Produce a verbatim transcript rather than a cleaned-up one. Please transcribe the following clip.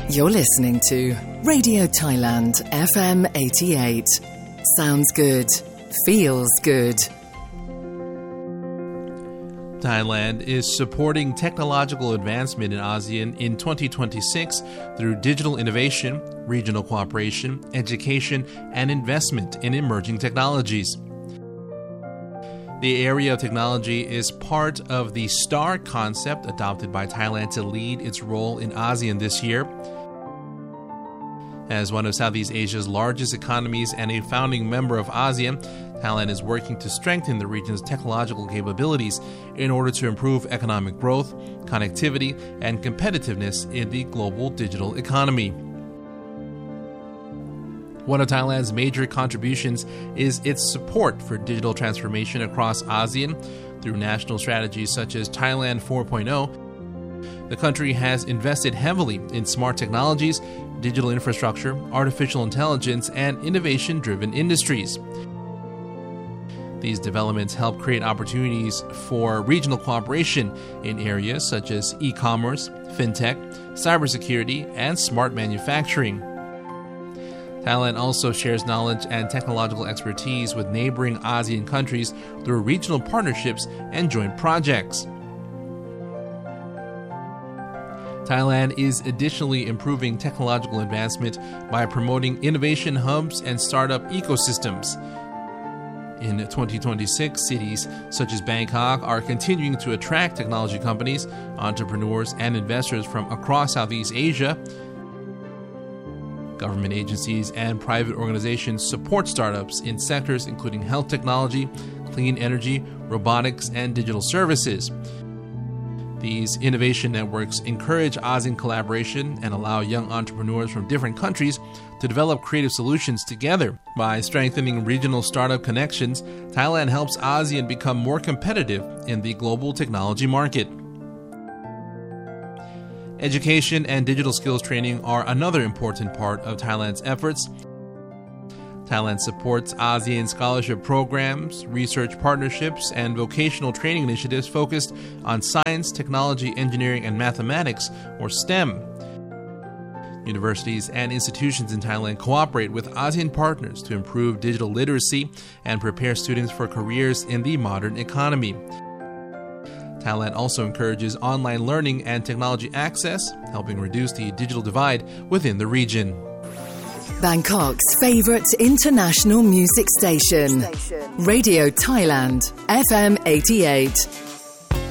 You're listening to Radio Thailand F M eighty-eight. Sounds good. Feels good. Thailand is supporting technological advancement in ASEAN in twenty twenty-six through digital innovation, regional cooperation, education, and investment in emerging technologies. The area of technology is part of the STAR concept adopted by Thailand to lead its role in ASEAN this year. As one of Southeast Asia's largest economies and a founding member of ASEAN, Thailand is working to strengthen the region's technological capabilities in order to improve economic growth, connectivity, and competitiveness in the global digital economy. One of Thailand's major contributions is its support for digital transformation across ASEAN through national strategies such as Thailand four point oh. The country has invested heavily in smart technologies, digital infrastructure, artificial intelligence, and innovation-driven industries. These developments help create opportunities for regional cooperation in areas such as e-commerce, fintech, cybersecurity, and smart manufacturing. Thailand also shares knowledge and technological expertise with neighboring ASEAN countries through regional partnerships and joint projects. Thailand is additionally improving technological advancement by promoting innovation hubs and startup ecosystems. In twenty twenty-six, cities such as Bangkok are continuing to attract technology companies, entrepreneurs, and investors from across Southeast Asia. Government agencies and private organizations support startups in sectors including health technology, clean energy, robotics, and digital services. These innovation networks encourage ASEAN collaboration and allow young entrepreneurs from different countries to develop creative solutions together. By strengthening regional startup connections, Thailand helps ASEAN become more competitive in the global technology market. Education and digital skills training are another important part of Thailand's efforts. Thailand supports ASEAN scholarship programs, research partnerships, and vocational training initiatives focused on science, technology, engineering, and mathematics, or STEM. Universities and institutions in Thailand cooperate with ASEAN partners to improve digital literacy and prepare students for careers in the modern economy. Thailand also encourages online learning and technology access, helping reduce the digital divide within the region. Bangkok's favourite international music station, Radio Thailand F M eighty-eight.